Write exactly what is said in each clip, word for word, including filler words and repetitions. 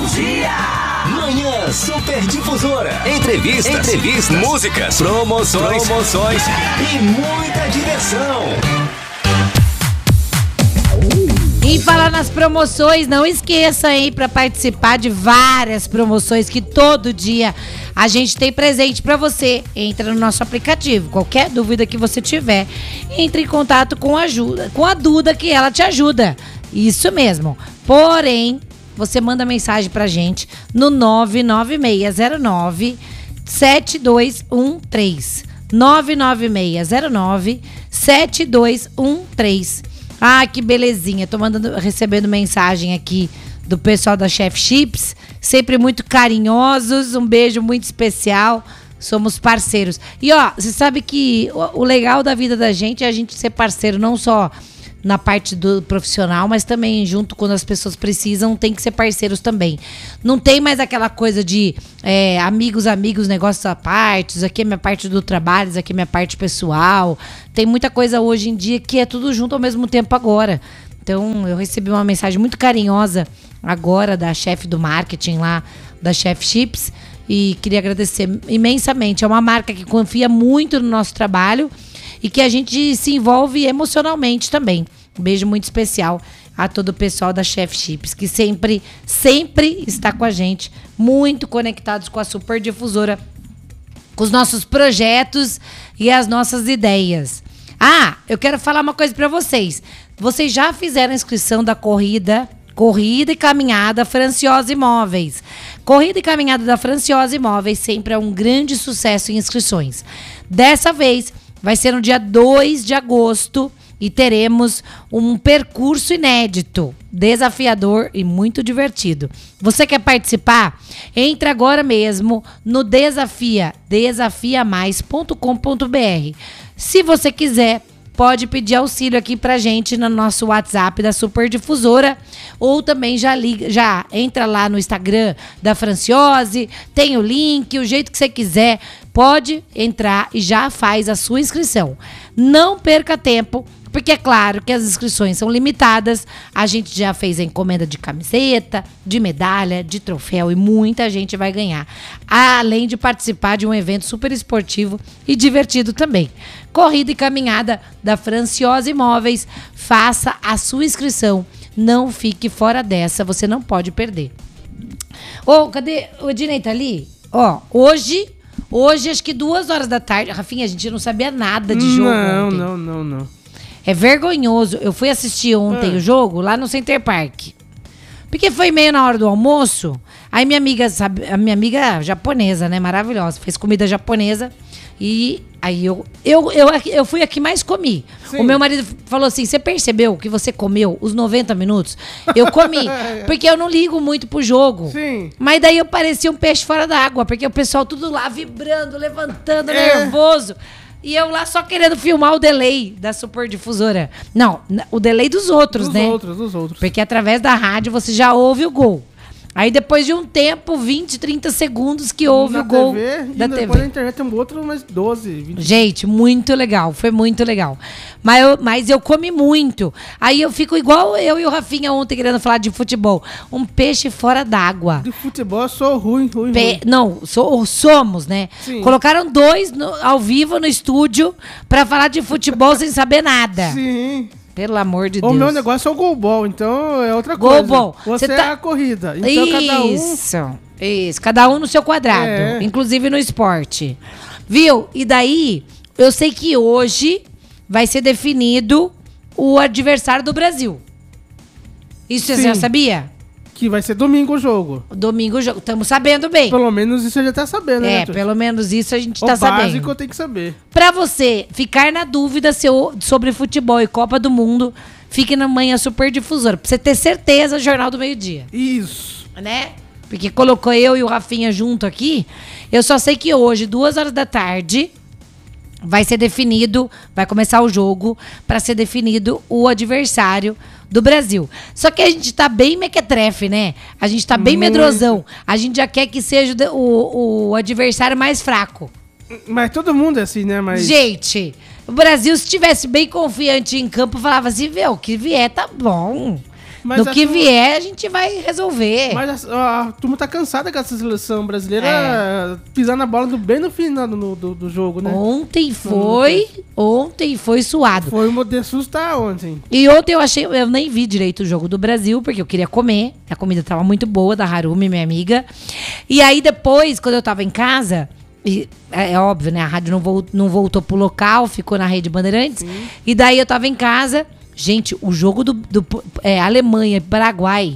dia. Manhã Super Difusora. Entrevistas, Entrevistas, músicas, promoções, promoções e muita diversão. E falar nas promoções, não esqueça, hein, para participar de várias promoções que todo dia a gente tem presente para você. Entra no nosso aplicativo. Qualquer dúvida que você tiver, entre em contato com a, ajuda, com a Duda, que ela te ajuda. Isso mesmo. Porém, você manda mensagem pra gente no nove nove seis zero nove sete dois um três. nove nove seis zero nove sete dois um três. Ah, que belezinha. Tô mandando, recebendo mensagem aqui do pessoal da Chef Chips. Sempre muito carinhosos. Um beijo muito especial. Somos parceiros. E ó, você sabe que o, o legal da vida da gente é a gente ser parceiro, não só na parte do profissional, mas também junto quando as pessoas precisam, tem que ser parceiros também. Não tem mais aquela coisa de é, amigos, amigos, negócios à parte, isso aqui é minha parte do trabalho, isso aqui é minha parte pessoal. Tem muita coisa hoje em dia que é tudo junto ao mesmo tempo agora. Então, eu recebi uma mensagem muito carinhosa agora da chefe do marketing lá, da Chef Chips, e queria agradecer imensamente. É uma marca que confia muito no nosso trabalho e que a gente se envolve emocionalmente também. Um beijo muito especial a todo o pessoal da Chef Chips, que sempre, sempre está com a gente, muito conectados com a Super Difusora, com os nossos projetos e as nossas ideias. Ah, eu quero falar uma coisa para vocês. Vocês já fizeram a inscrição da corrida... Corrida e Caminhada Franciosa Imóveis. Corrida e Caminhada da Franciosa Imóveis sempre é um grande sucesso em inscrições. Dessa vez, vai ser no dia dois de agosto e teremos um percurso inédito, desafiador e muito divertido. Você quer participar? Entra agora mesmo no Desafia, desafia mais ponto com ponto b r. Se você quiser, pode pedir auxílio aqui pra gente no nosso WhatsApp da Super Difusora, ou também já liga, já entra lá no Instagram da Franciose, tem o link, o jeito que você quiser, pode entrar e já faz a sua inscrição. Não perca tempo, porque é claro que as inscrições são limitadas. A gente já fez a encomenda de camiseta, de medalha, de troféu e muita gente vai ganhar. Além de participar de um evento super esportivo e divertido também. Corrida e Caminhada da Franciosa Imóveis. Faça a sua inscrição. Não fique fora dessa, você não pode perder. Ô, oh, cadê? O Ednei tá ali? Ó, oh, hoje... Hoje, acho que duas horas da tarde... Rafinha, a gente não sabia nada de jogo Não, ontem. não, não, não. É vergonhoso. Eu fui assistir ontem ah. o jogo lá no Center Park. Porque foi meio na hora do almoço. Aí minha amiga, sabe, a minha amiga japonesa, né? Maravilhosa. Fez comida japonesa. E aí eu, eu, eu, eu fui a que mais comi. Sim. O meu marido falou assim, você percebeu que você comeu os noventa minutos? Eu comi. Porque eu não ligo muito pro jogo. Sim. Mas daí eu parecia um peixe fora d'água. Porque o pessoal tudo lá vibrando, levantando, é. nervoso. E eu lá só querendo filmar o delay da Super Difusora. Não, o delay dos outros, dos né? Dos outros, dos outros. Porque através da rádio você já ouve o gol. Aí depois de um tempo, vinte, trinta segundos que houve na o gol T V, da e T V. Depois na internet tem um outro, mais doze, vinte. Gente, muito legal, foi muito legal. Mas eu, mas eu comi muito. Aí eu fico igual eu e o Rafinha ontem querendo falar de futebol. Um peixe fora d'água. De futebol eu sou ruim, ruim, Pe- ruim. Não, sou, somos, né? Sim. Colocaram dois no, ao vivo no estúdio pra falar de futebol sem saber nada. Sim. Pelo amor de o Deus. O meu negócio é o goalball, então é outra coisa. Goalball. Você tá... é a corrida. Então isso, cada um... isso. Cada um no seu quadrado. É. Inclusive no esporte. Viu? E daí, eu sei que hoje vai ser definido o adversário do Brasil. Isso Sim. Você já sabia? Que vai ser domingo o jogo. Domingo o jogo. Estamos sabendo bem. Pelo menos isso a gente tá sabendo, né? É, pelo menos isso a gente o tá sabendo. O básico eu tenho que saber. Pra você ficar na dúvida sobre futebol e Copa do Mundo, fique na Manhã Super Difusora. Pra você ter certeza, Jornal do Meio-Dia. Isso. Né? Porque colocou eu e o Rafinha junto aqui. Eu só sei que hoje, duas horas da tarde, vai ser definido, vai começar o jogo para ser definido o adversário do Brasil. Só que a gente tá bem mequetrefe, né? A gente tá bem Muito. medrosão. A gente já quer que seja o, o adversário mais fraco. Mas todo mundo é assim, né? Mas... Gente, o Brasil, se estivesse bem confiante em campo, falava assim, vê, o que vier tá bom. Mas no a que turma- vier, a gente vai resolver. Mas a, a turma tá cansada com essa seleção brasileira É. pisar na bola do, bem no final do, do, do jogo, né? Ontem foi, ontem foi suado. Foi o modelo assustar ontem. E ontem eu achei, eu nem vi direito o jogo do Brasil, porque eu queria comer. A comida tava muito boa, da Harumi, minha amiga. E aí depois, quando eu tava em casa, e é, é óbvio, né? A rádio não, vol, não voltou pro local, ficou na Rede Bandeirantes. Sim. E daí eu tava em casa. Gente, o jogo do, do é, Alemanha e Paraguai.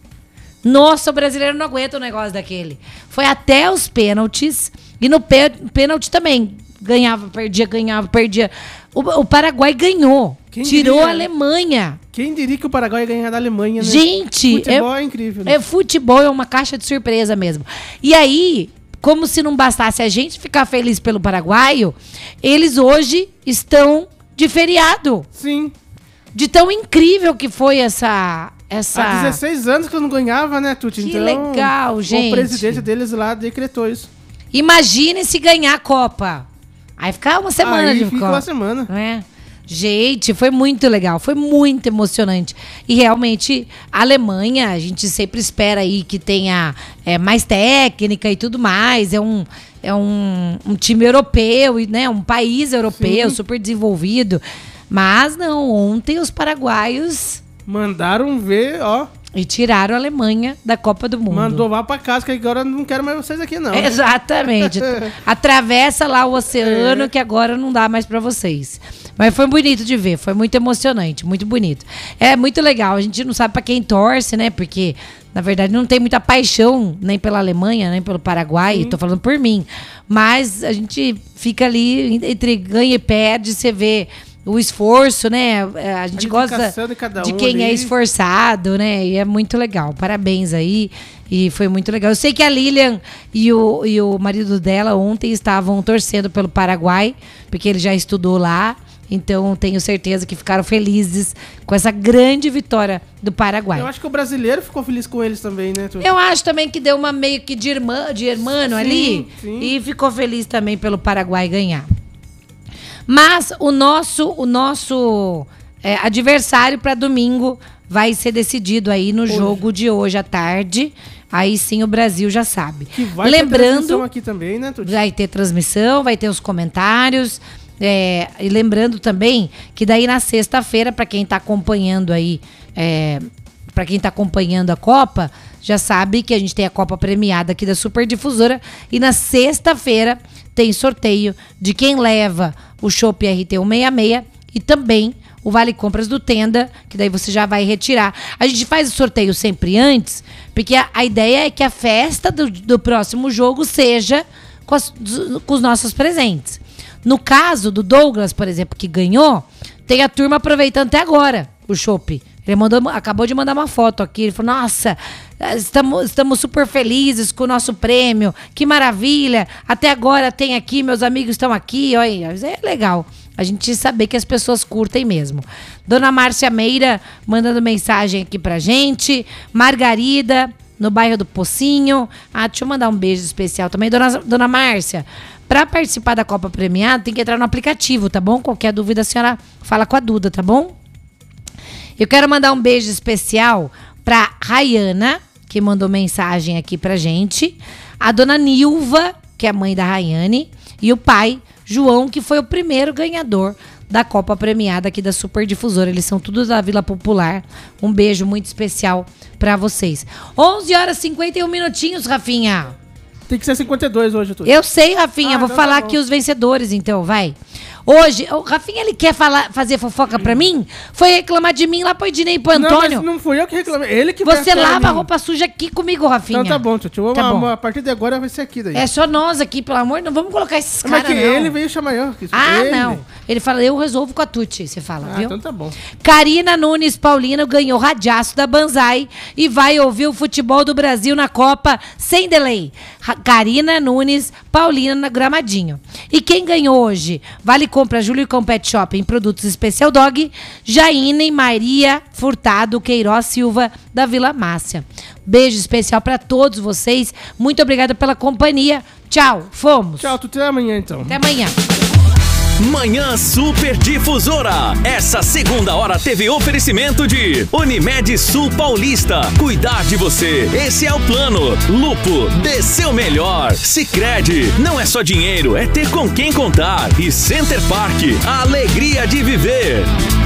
Nossa, o brasileiro não aguenta o negócio daquele. Foi até os pênaltis. E no pê, pênalti também. Ganhava, perdia, ganhava, perdia. O, o Paraguai ganhou. Quem tirou diria, a Alemanha. Quem diria que o Paraguai ia ganhar da Alemanha, né? Gente, futebol é, é incrível. Né? É, futebol é uma caixa de surpresa mesmo. E aí, como se não bastasse a gente ficar feliz pelo paraguaio, eles hoje estão de feriado. Sim. De tão incrível que foi essa... essa... Há dezesseis anos que eu não ganhava, né, Tuti? Que então, legal, gente. O presidente deles lá decretou isso. Imagine se ganhar a Copa. Aí fica uma semana Aí de fica Copa. uma semana. É. Gente, foi muito legal, foi muito emocionante. E realmente, a Alemanha, a gente sempre espera aí que tenha é, mais técnica e tudo mais. É um, é um, um time europeu, né? Um país europeu, sim, super desenvolvido. Mas não, ontem os paraguaios... mandaram ver, ó... E tiraram a Alemanha da Copa do Mundo. Mandou vá pra casa, que agora não quero mais vocês aqui, não. Exatamente. Atravessa lá o oceano, é. que agora não dá mais pra vocês. Mas foi bonito de ver, foi muito emocionante, muito bonito. É muito legal, a gente não sabe pra quem torce, né? Porque, na verdade, não tem muita paixão nem pela Alemanha, nem pelo Paraguai. Sim. Tô falando por mim. Mas a gente fica ali entre ganha e perde, você vê... o esforço, né? A gente a gosta de, cada um de quem ali. É esforçado, né? E é muito legal. Parabéns aí. E foi muito legal. Eu sei que a Lilian e o, e o marido dela ontem estavam torcendo pelo Paraguai, porque ele já estudou lá. Então, tenho certeza que ficaram felizes com essa grande vitória do Paraguai. Eu acho que o brasileiro ficou feliz com eles também, né? Eu acho também que deu uma meio que de irmã, de irmão ali. Sim. E ficou feliz também pelo Paraguai ganhar. Mas o nosso, o nosso é, adversário para domingo vai ser decidido aí no hoje. jogo de hoje à tarde. Aí sim o Brasil já sabe. Que vai Lembrando, ter transmissão aqui também, né, Tuti? Vai ter transmissão, vai ter os comentários. É, e lembrando também que daí na sexta-feira, para quem está acompanhando aí, é, para quem está acompanhando a Copa, já sabe que a gente tem a Copa premiada aqui da Super Difusora. E na sexta-feira tem sorteio de quem leva o Chopp R T cento e sessenta e seis e também o Vale Compras do Tenda, que daí você já vai retirar. A gente faz o sorteio sempre antes, porque a, a ideia é que a festa do, do próximo jogo seja com, as, com os nossos presentes. No caso do Douglas, por exemplo, que ganhou, tem a turma aproveitando até agora o Chopp. Ele mandou, acabou de mandar uma foto aqui. Ele falou, nossa, estamos, estamos super felizes com o nosso prêmio. Que maravilha. Até agora tem aqui, meus amigos estão aqui. Olha, é legal a gente saber que as pessoas curtem mesmo. Dona Márcia Meira mandando mensagem aqui pra gente. Margarida, no bairro do Pocinho. Ah, deixa eu mandar um beijo especial também. Dona, Dona Márcia, para participar da Copa Premiada tem que entrar no aplicativo, tá bom? Qualquer dúvida a senhora fala com a Duda, tá bom? Eu quero mandar um beijo especial pra Rayana, que mandou mensagem aqui pra gente. A dona Nilva, que é a mãe da Rayane. E o pai, João, que foi o primeiro ganhador da Copa Premiada aqui da Super Difusora. Eles são todos da Vila Popular. Um beijo muito especial pra vocês. onze horas e cinquenta e um minutinhos, Rafinha. Tem que ser cinquenta e dois hoje, Tuti. Eu sei, Rafinha. Ah, vou então falar tá aqui os vencedores, então, vai. Hoje, o Rafinha, ele quer falar, fazer fofoca pra mim? Foi reclamar de mim lá pro Ednei e pro Antônio. Não, mas não fui eu que reclamei. Ele que Você lava a roupa suja aqui comigo, Rafinha. Então tá bom, Tuti. Tá bom. A partir de agora vai ser aqui daí. É só nós aqui, pelo amor. Não vamos colocar esses caras, não. Mas que não. ele veio chamar eu. Ah, ele. não. Ele fala, eu resolvo com a Tuti, você fala, ah, viu? então tá bom. Karina Nunes Paulino ganhou radiaço da Banzai e vai ouvir o futebol do Brasil na Copa sem delay. Ra- Karina Nunes Paulino na Gramadinho. E quem ganhou hoje? Vale compra Júlio Com Pet Shop em produtos Special Dog, Jaine Maria Furtado Queiroz Silva da Vila Márcia. Beijo especial para todos vocês. Muito obrigada pela companhia. Tchau, fomos. Tchau, Tuti. Até amanhã então. Até amanhã. Manhã Super Difusora. Essa segunda hora teve oferecimento de Unimed Sul Paulista. Cuidar de você, esse é o plano. Lupo, dê seu melhor. Sicredi, não é só dinheiro, é ter com quem contar. E Center Park, a alegria de viver.